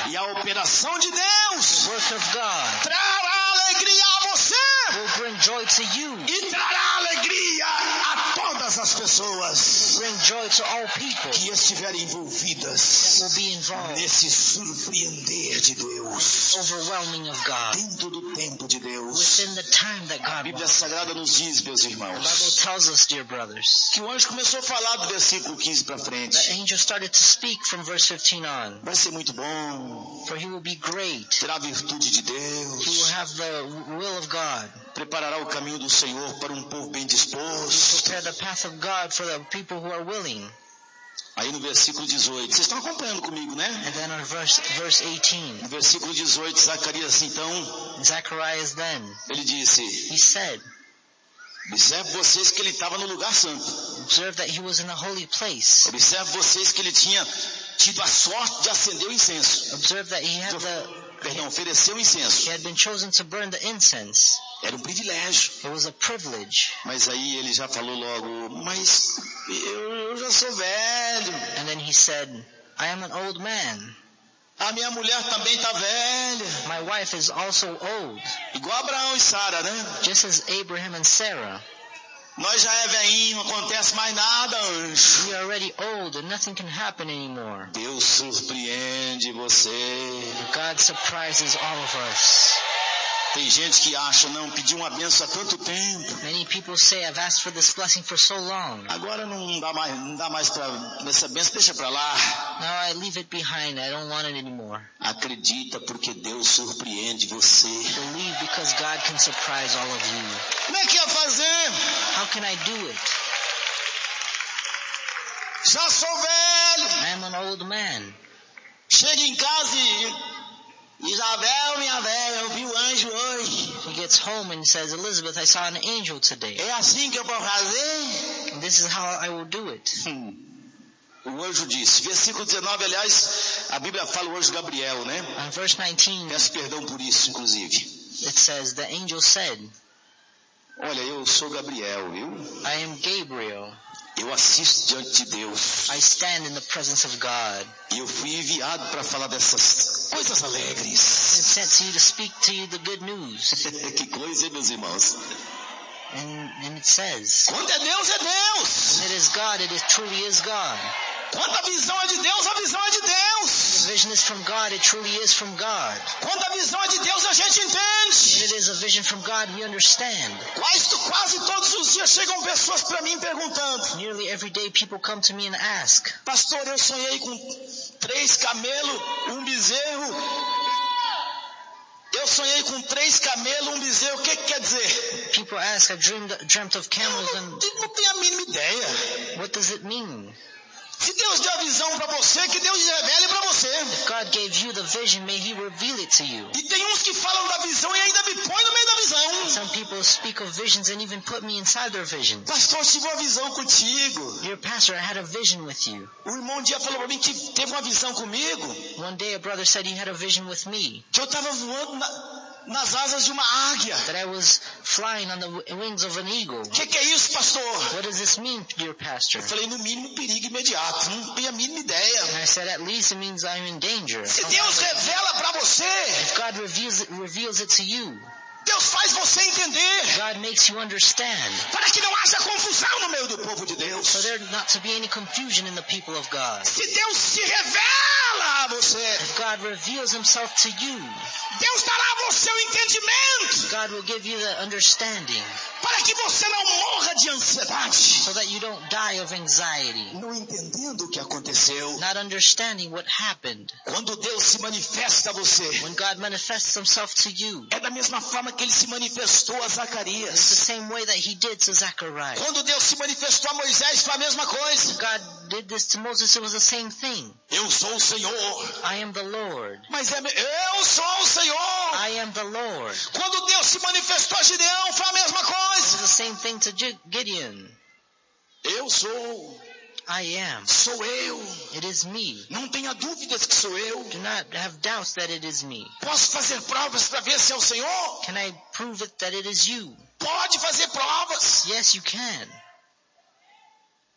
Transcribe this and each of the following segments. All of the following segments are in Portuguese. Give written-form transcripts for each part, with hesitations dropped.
E a operação de Deus work of God trará alegria a você will bring joy to you, e trará alegria a todas as pessoas bring joy to all people que estiverem envolvidas will be involved, nesse surpreender de Deus, overwhelming of God, dentro do tempo de Deus. within the time that A God Bíblia wants. Sagrada nos diz, meus The Bible irmãos, tells us, dear brothers, que o anjo começou a falar do versículo 15 para the frente. angel started to speak from verse 15 on, Vai ser muito bom, for he will be great, terá a virtude de he will Deus, have the will of God, preparará o caminho do Senhor para um povo bem disposto. prepare the path of God for the people who are willing. Aí no versículo 18, vocês estão acompanhando comigo, né? And then on verse 18, No versículo 18, Zacarias então, Zacharias then, ele disse, he said, observe vocês que ele estava no lugar santo. observe that he was in a holy place. Observe vocês que ele tinha tido a sorte de acender o incenso. Observe that he had Ofereceu o incenso. he had been chosen to burn the incense. Era um privilégio. It was a privilege. Mas aí ele já falou logo, mas eu já sou velho. And then he said, I am an old man. A minha mulher também está velha. My wife is also old, Igual Abraão e Sara, né? just as Abraham and Sarah. Nós já é velhinho, não acontece mais nada, anjo. We are already old and nothing can happen anymore. Deus surpreende você. God surprises all of us. Tem gente que acha, não, pediu uma benção há tanto tempo. Many people say, I've asked for this blessing for so long. Agora não dá mais para essa benção, deixa para lá. Now I leave it behind. I don't want it anymore. Acredita porque Deus surpreende você. Believe because God can surprise all of you. Como é que ia fazer? How can I do it? Já sou velho. I am an old man. Chega em casa e Isabel, minha velha, eu vi o anjo hoje. He gets home and says, Elizabeth, I saw an angel today. É assim que eu vou fazer? And this is how I will do it. O anjo disse, versículo 19, aliás, a Bíblia fala o anjo Gabriel, né? On verse 19, Peço perdão por isso, inclusive. it says, the angel said, Olha, eu sou Gabriel, viu? I am Gabriel. Eu assisto diante de Deus. I stand in the presence of God. E eu fui enviado para falar dessas coisas And alegres. sent to you to speak to you the good news. Que coisa, hein, meus irmãos? And it says, Quando é Deus, é Deus. when it is God, it truly is God. Quando a visão é de Deus, a visão é de The Deus. vision is from God, it truly is from God. Quando a visão é de Deus, a gente When entende. it is a vision from God, we understand. Quase todos os dias chegam pessoas para mim perguntando, Nearly every day people come to me and ask, pastor, eu sonhei com 3 camelos, um bezerro. Eu sonhei com 3 camelos, um bezerro. O que quer dizer? people ask, I've dreamt of camels, Eu and não tenho a mínima ideia. what does it mean? Se Deus deu a visão para você, que Deus revele para você. If God gave you the vision, may He reveal it to you. E tem uns que falam da visão e ainda me põe no meio da visão. Some people speak of visions and even put me inside their visions. Pastor, eu tive uma visão contigo. Dear pastor, I had a vision with you. O irmão um dia falou para mim que teve uma visão comigo, One day a brother said he had a vision with me, que eu estava voando nas asas de uma águia. that I was flying on the wings of an eagle. O que é isso, pastor? What does this mean, dear pastor? Eu falei, no mínimo, perigo imediato. Não tenho a mínima ideia. And I said, at least it means I'm in danger. Se Deus revela para você, If God reveals it to you, Deus faz você entender. God makes you understand, Para que não haja confusão no meio do povo de Deus. for there not to be any confusion in the people of God. Se Deus se revela a você, If God reveals Himself to you, Deus dará a você o entendimento. God will give you the understanding, Para que você não morra de ansiedade. so that you don't die of anxiety, Não entendendo o que aconteceu. not understanding what happened. Quando Deus se manifesta a você, When God manifests Himself to you, é da mesma forma que Ele se manifestou a it's the Zacarias. same way that He did to Zachariah. Quando Deus se manifestou a Moisés, foi a mesma coisa. God did this to Moses, it was the same thing. Eu sou o Senhor. I am the Lord. Mas eu sou o Senhor. I am the Lord. Quando Deus se manifestou a Gideão, foi a mesma It was coisa. the same thing to Gideon. Eu sou. I am. Sou eu. It is me. Não tenha dúvidas que sou eu. Do not have doubts that it is me. Posso fazer provas para ver se é o Senhor? Can I prove it that it is you? Pode fazer provas. Yes, you can.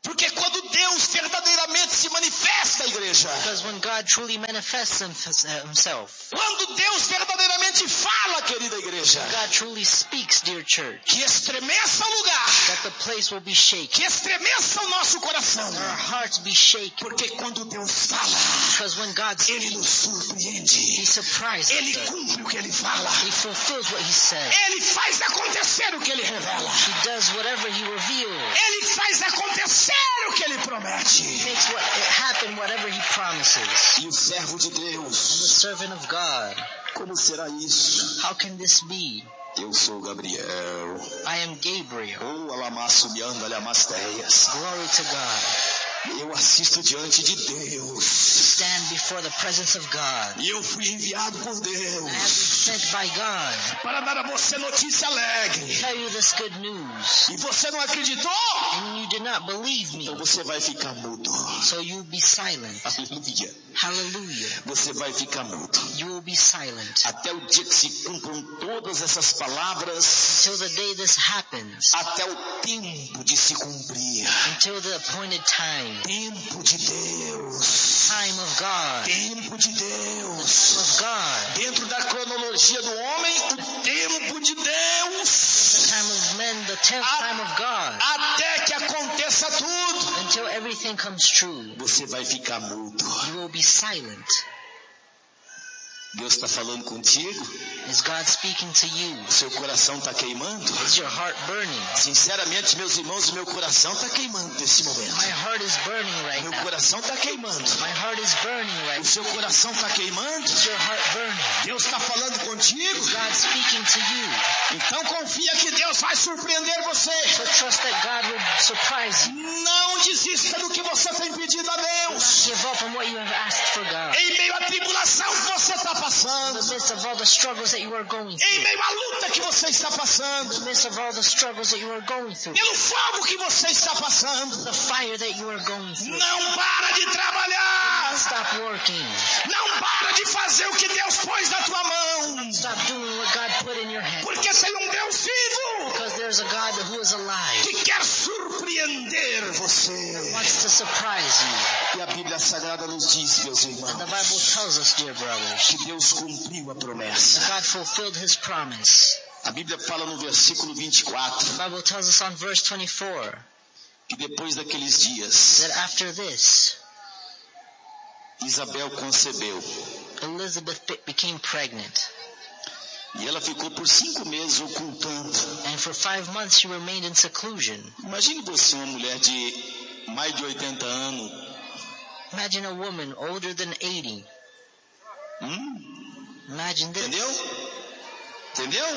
Porque quando Deus verdadeiramente se manifesta, igreja, Because when God truly manifests himself, quando Deus verdadeiramente fala, querida igreja, God truly speaks, dear church, que estremeça o lugar, that the place will be shaken, que estremeça o nosso coração. that our hearts be shaken. Porque quando Deus fala, Because when God speaks, Ele nos surpreende. He surprises Ele us. cumpre o que Ele fala. He fulfills what He said. Ele faz acontecer o que Ele revela. He does whatever He reveals. Ele faz acontecer o que Ele promete. He makes it happen whatever He promises. E o servo de And the Deus, servant of God, como será isso? how can this be? Eu sou Gabriel. I am Gabriel. Oh, alamaço me anda, alamasteias. Glory to God. Eu assisto diante de Deus. Stand before the presence of God. E eu fui enviado por I have been Deus sent by God para dar a você notícia to alegre. tell you this good news. E você não acreditou? And you did not believe me, Então você vai ficar mudo. so you will be silent. Aleluia. Hallelujah. Você vai ficar mudo. You will be silent Até o dia que se cumpram todas essas palavras, until the day this happens, até o tempo de se cumprir. until the appointed time. Tempo de Deus. Time of God. Tempo de Deus. Of God. Dentro da cronologia do homem, o tempo de Deus. Time of men, the 10th time of God. Até que aconteça tudo, Until everything comes true, você vai ficar mudo. you will be silent. Deus está falando contigo? Is God speaking to you? O seu coração está queimando? Is your heart burning? Sinceramente, meus irmãos, o meu coração está queimando nesse momento. My heart is burning right Meu now. coração está queimando. My heart is burning right O now. seu coração está queimando? Is your heart burning? Deus está falando contigo? Is God speaking to you? Então confia que Deus vai surpreender você. So trust that God will surprise you. Não desista do que você tem pedido a Do not Deus. give up on what you have asked for God. Em meio à tribulação que você está In passando. the midst of all the struggles that you are going Em through. meio à luta que você está In the passando. midst of all the struggles that you are going through. Pelo fogo que você está passando. The fire that you are going through. Não para de trabalhar. Stop working. Não para de fazer o que Deus pôs na tua mão. Stop doing what God put in your hand. Porque tem um Deus vivo Because there's a God who is alive. que quer surpreender você. Wants to surprise you. E a Bíblia Sagrada nos diz, meus And the irmãos, Bible tells us, dear brothers, que Deus cumpriu a promessa. God fulfilled His promise. A Bíblia fala no versículo 24 The Bible tells us on verse 24 que depois daqueles dias, that after this, Isabel concebeu. Elizabeth became pregnant. E ela ficou por 5 meses ocultando. And for 5 months she remained in seclusion. Imagine você, uma mulher de mais de 80 anos. Imagine a woman older than 80. Imagine this. Entendeu? Entendeu?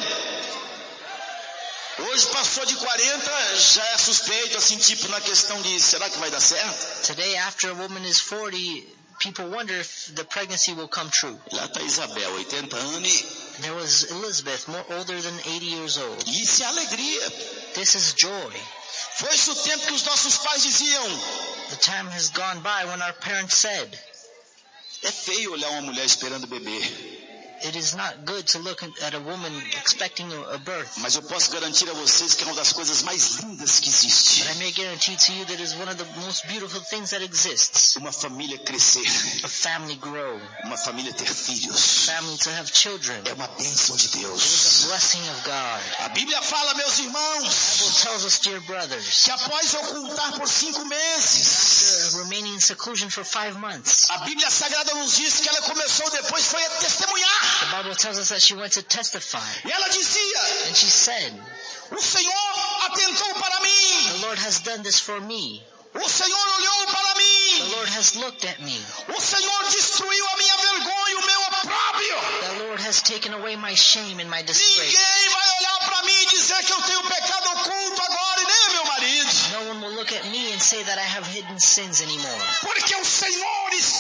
Hoje passou de 40, já é suspeito, assim, tipo na questão de, será que vai dar certo? Today, after a woman is 40, people wonder if the pregnancy will come true. Lá está Isabel, 80 anos, e There was Elizabeth, more older than 80 years old. isso é alegria. This is joy. Foi-se o tempo que os nossos pais diziam, The time has gone by when our parents said, é feio olhar uma mulher esperando bebê. it is not good to look at a woman expecting a birth. Mas eu posso garantir a vocês que é uma das coisas mais lindas que existe. But I may guarantee to you that it is one of the most beautiful things that exists. Uma família crescer, A family grow. uma família ter filhos. Family to have children. É uma bênção de It is Deus. a blessing of God. A Bíblia fala, meus The irmãos, Bible tells us, dear brothers, que após ocultar por 5 meses, after remaining in seclusion for 5 months, a Bíblia Sagrada nos diz que ela começou depois foi a testemunhar. the Bible tells us that she went to testify. E ela dizia, And she said, o Senhor atentou para the mim. Lord has done this for me. O Senhor olhou para The mim. Lord has looked at me. O Senhor destruiu a minha vergonha, o meu opróbrio. The Lord has taken away my shame and my disgrace. Ninguém vai olhar para mim e dizer que eu tenho pecado oculto agora, e nem meu marido. No one will look at me and say that I have hidden sins anymore. Porque o Senhor está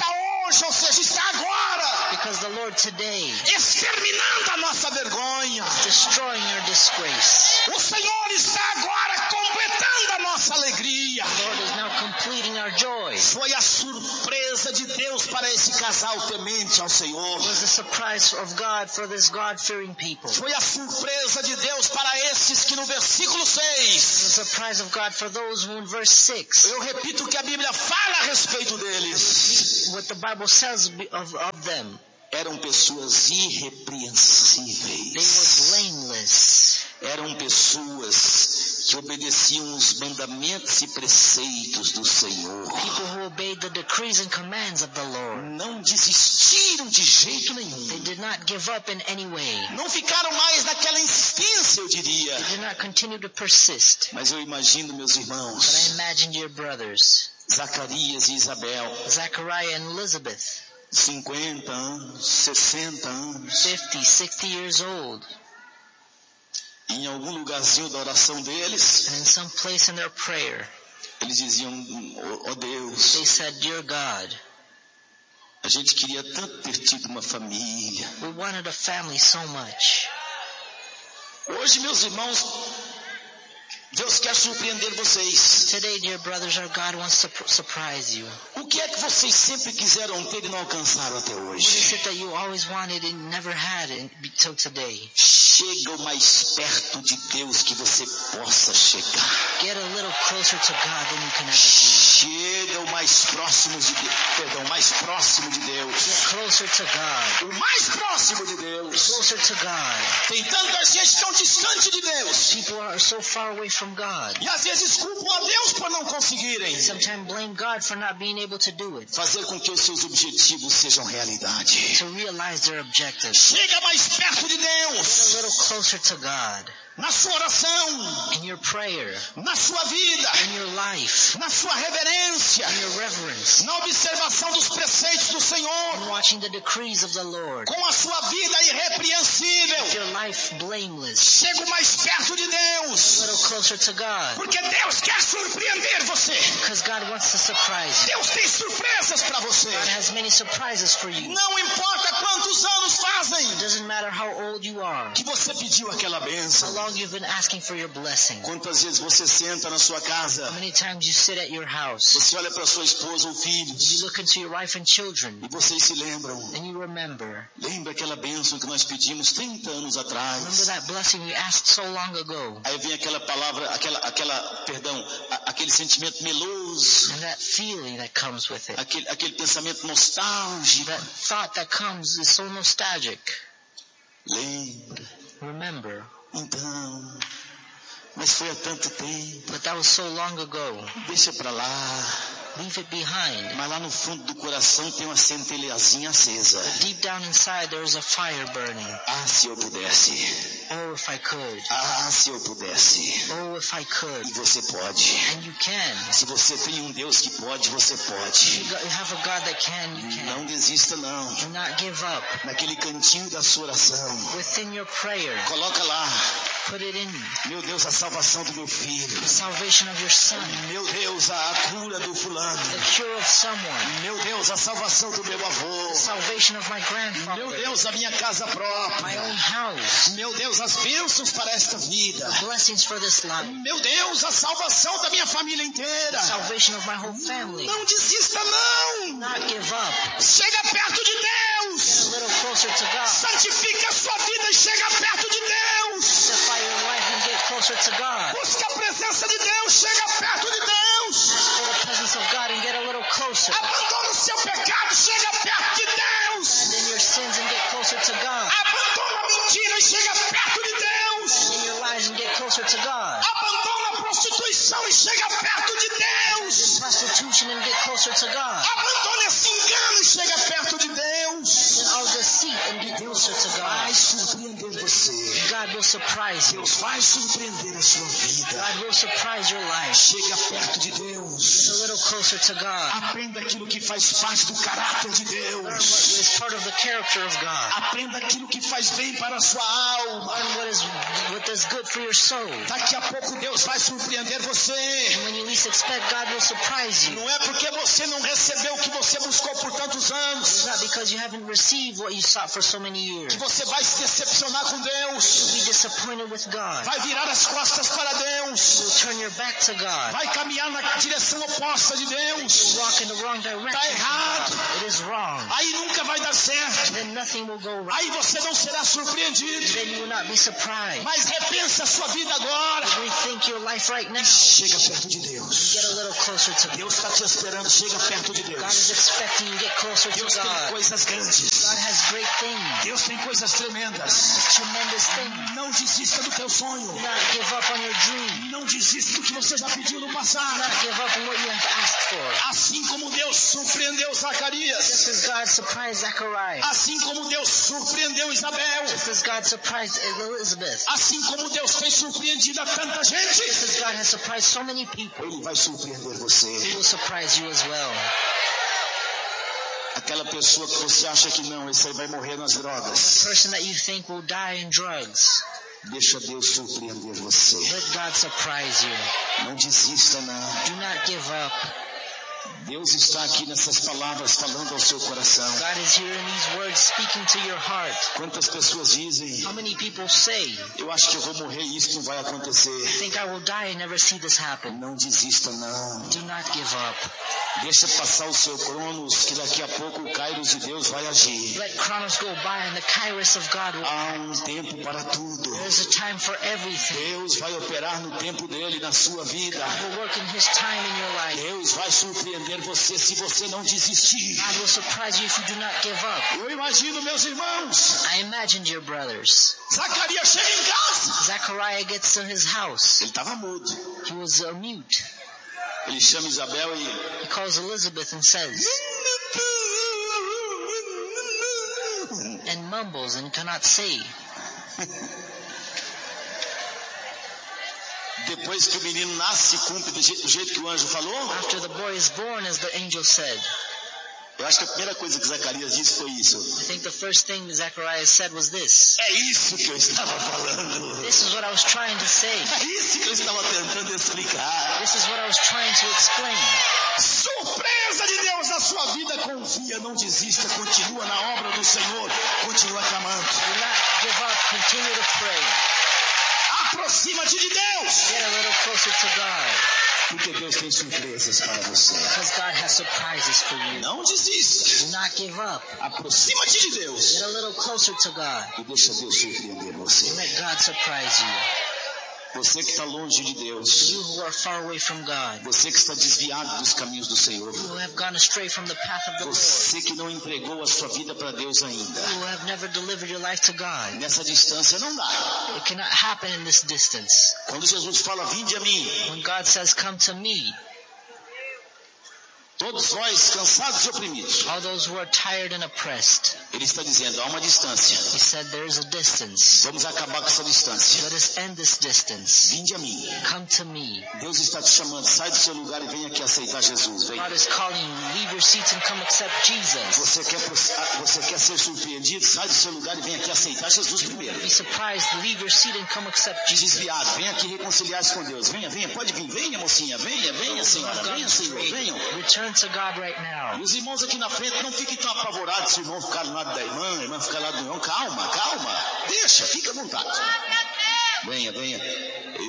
hoje, ou seja, está agora Because the Lord today exterminando a nossa vergonha. is destroying your disgrace. O Senhor está agora completando a nossa alegria. The Lord is now completing our joy. Foi a surpresa de Deus para esse casal temente ao Senhor. It was the surprise of God for this God-fearing people. It Foi a surpresa de Deus para esses que no versículo was 6, the surprise of God for those who in verse 6, eu repito o que a Bíblia fala a respeito deles, what the Bible says of them. eram pessoas They irrepreensíveis. were blameless. Eram pessoas que obedeciam os mandamentos e preceitos do Senhor. People who obeyed the decrees and commands of the Lord. Não desistiram de jeito They nenhum. did not give up in any way. Não ficaram mais naquela insistência, eu diria. They did not continue to persist. Mas eu imagino, meus But I irmãos, imagine your brothers, Zacarias e Isabel, Zachariah and Elizabeth, 50 anos, 60 anos, 50, 60 years old, em algum lugarzinho da oração deles, and in some place in their prayer, eles diziam, ó Deus, they said, Dear God, a gente queria tanto ter tido uma família. we wanted a family so much. Hoje, meus irmãos, Deus quer surpreender vocês. Today, dear brothers, our God wants to surprise you. O que é que vocês sempre quiseram ter e não alcançaram até What hoje? is it that you always wanted and never had until today? Chega o mais perto de Deus que você possa chegar. Get a little closer to God than you can ever be. Chega o mais próximo de Deus. Perdão, mais próximo de Deus. Get closer to God. O mais próximo de Deus. Closer to God. Tem tanta gente tão distante de Deus. People are so far away from God. E às vezes culpam a Deus por não conseguirem Sometimes blame God for not being able to do it. fazer com que os seus objetivos sejam realidade. To realize their objectives. Chega mais perto de Get a Deus. little closer to God. Na sua oração, In your prayer. na sua vida, In your life. na sua reverência, In your reverence. na observação dos preceitos do In Senhor, watching the decrees of the Lord. com a sua vida irrepreensível. Your life blameless. Chega mais perto de A Deus, little closer to God. porque Deus quer surpreender você. Because God wants to surprise you. Deus tem surpresas para você. God has many surprises for you. Não importa quantos anos fazem It doesn't matter how old you are. que você pediu aquela How bênção. long you've been asking for your blessing. Quantas vezes você senta na sua casa, How many times you sit at your house. você olha para sua esposa ou You filhos look into your wife and children. e vocês se lembram. And you remember. Lembra aquela bênção que nós pedimos 30 anos Remember atrás? that blessing we asked so long ago. Aí vem aquela palavra, aquele sentimento meloso, And that feeling that comes with it. aquele pensamento nostálgico. That thought that comes is so nostalgic. Lembra, Remember. então, mas foi há tanto tempo, But that was so long ago. deixa pra lá. Leave it behind. Mas lá no fundo do coração tem uma centelhazinha acesa. Deep down inside there is a fire burning. Ah, se eu pudesse. Oh, if I could. Ah, se eu pudesse. Oh, if I could. E você pode. And you can. Se você tem um Deus que pode, você pode. You have a God that can, you can. Não desista não. Do not give up. Naquele cantinho da sua oração. Within your prayer, Coloca lá. put it in. Meu Deus, a salvação do meu filho. The salvation of your son. Meu Deus, a cura do fulano. The cure of someone. Meu Deus, a salvação do meu avô. The salvation of my Meu grandfather. Deus, a minha casa My própria. own house. Meu Deus, as bênçãos para esta vida. Blessings for this life. Meu Deus, a salvação da minha família inteira. Salvation of my whole family. Não desista não. Not give up. Chega perto de Deus. A little closer to God. Santifica a sua vida e chega perto de Deus. Sanctify your life and get closer to God. Busca a presença de Deus, chega perto de Deus. Ask for the presence of God and get a little closer. Abandona o seu pecado, chega perto de Deus. Abandon your sins and get closer to God. Abandona a mentira e chega perto de Deus. Abandon your lies and get closer to God. Abandona a prostituição e chega perto de Deus. Prostitution and get closer to God. Abandona esse engano e chega perto de Deus. And all deceit and get closer closer to vai God. surpreender você. God will surprise you. Deus vai surpreender a sua vida. God will surprise your life. Chega perto de Get a Deus. little closer to God. Aprenda aquilo que faz parte do caráter de Learn what Deus. is part of the character of God. Aprenda aquilo que faz bem para a sua alma. Learn what is good for your soul. Daqui a pouco Deus vai surpreender você. And when you least expect, God will surprise you. Não é porque você não recebeu o que você buscou por tantos It's anos not because you haven't received what you sought for so many years. que você vai se decepcionar com You'll Deus. be disappointed with God. Vai virar as costas para Deus. You'll turn your back to God. Vai caminhar na direção oposta de Deus. You'll walk in the wrong direction. Tá from errado. God. It is wrong. Aí nunca vai dar certo. Then nothing will go right. Aí você não será surpreendido. Then you will not be surprised. Mas repensa a sua vida agora. Rethink your life right now. Chega perto de Deus. Get a little closer to God. Deus está te esperando. Chega perto de God Deus. is expecting you to get closer to Deus tem God. coisas grandes. God has great things. Deus tem coisas tremendas. Tremendous things. Não desista do teu sonho. Do not give up on your dream. Não desista do que você já pediu no Do passado. not give up on what you have asked for. Assim como Deus surpreendeu Zacarias. Just as God surprised Zechariah. Assim como Deus surpreendeu Isabel. Just as God surprised Elizabeth. Assim como Deus tem surpreendido a tanta gente. Just as God has surprised so many people. Ele vai surpreender você. He will surprise you as well. Aquela pessoa que você acha que não, esse aí vai morrer nas drogas. Person that you think will die in drugs. Deixa Deus surpreender você. Let God surprise you. Não desista não. Do not give up. Deus está aqui nessas palavras falando ao seu coração. God is here in these words speaking to your heart. Quantas pessoas dizem, How many people say, eu acho que eu vou morrer e isso não vai acontecer. think I will die and never see this happen? Não desista não. Do not give up. Deixa passar o seu cronos, que daqui a pouco o Kairos de Deus vai agir. Let chronos go by and the kairos of God will. Há um tempo para tudo. There's a time for everything. Deus vai operar no tempo dele na sua vida. God will work in His time in your life. Deus vai surpreender você se você não desistir. God will surprise you if you do not give up. Eu imagino, meus irmãos, I imagined your brothers. Zacarias chega em casa. Zechariah gets to his house. Ele estava mudo. He was mute. Ele chama Isabel e... He calls Elizabeth and says, and mumbles and cannot say. Depois que o menino nasce, cumpre do jeito que o anjo falou. After the boy is born, as the angel said. Eu acho que a primeira coisa que Zacarias disse foi isso. I think the first thing that Zechariah said was this. É isso que eu estava falando. This is what I was trying to say. É isso que eu estava tentando explicar. This is what I was trying to explain. Surpresa de Deus na sua vida. Confia, não desista. Continua na obra do Senhor. Continua clamando. Do not give up. Continue to pray. Aproxima-te de Deus. Get a little closer to God. Porque Deus tem surpresas para você. Because God has surprises for you. Não desista. Do not give up. Aproxima-te de Deus. Get a little closer to God. E deixa Deus surpreender você. Let God surprise you. Você que está longe de Deus. You who are far away from God. Você que está desviado dos caminhos do Senhor. You who have gone astray from the path of the Lord. Você que não entregou a sua vida para Deus ainda. You who have never delivered your life to God. Nessa distância não dá. It cannot happen in this distance. Quando Jesus fala, vinde a mim. When God says, come to me, Todos vós cansados e oprimidos. all those who are tired and oppressed. Ele está dizendo, há uma distância. He said there is a distance. Vamos acabar com essa distância. Let us end this distance. Vinde a mim. Come to me. Deus está te chamando. Sai do seu lugar e vem aqui aceitar Jesus. Vem. God is calling you. Leave your seats and come accept Jesus. Você quer ser surpreendido? Sai do seu lugar e vem aqui aceitar Jesus primeiro. Be surprised. Leave your seat and come accept Jesus. Desviado, vem aqui reconciliar-se com Deus. Venha, pode vir. Venha, mocinha. Venha, senhora. Venha, Senhor. Venham. Return to God right now. E os irmãos aqui na frente não fiquem tão apavorados se o irmão ficar do lado da irmã, a irmã ficar do lado do irmão. Calma. Deixa, fica à vontade. Venha.